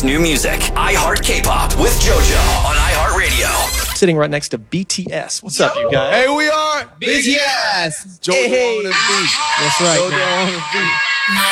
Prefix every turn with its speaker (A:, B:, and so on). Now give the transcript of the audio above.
A: best new music. iHeart K-Pop with JoJo on iHeartRadio.
B: Sitting right next to BTS. What's up, you guys?
C: Hey, we are BTS. JoJo on the beat.
B: That's right.
C: JoJo on the beat.